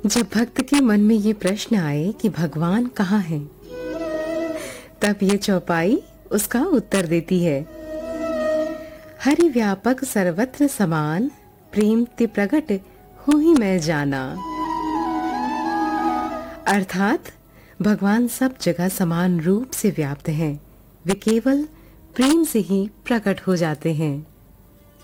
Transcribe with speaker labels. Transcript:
Speaker 1: जब भक्त के मन में ये प्रश्न आए कि भगवान कहाँ है, तब ये चौपाई उसका उत्तर देती है। हरि व्यापक सर्वत्र समान, प्रेम ते प्रगट हूँ ही मैं जाना। अर्थात भगवान सब जगह समान रूप से व्याप्त हैं, वे केवल प्रेम से ही प्रकट हो जाते हैं।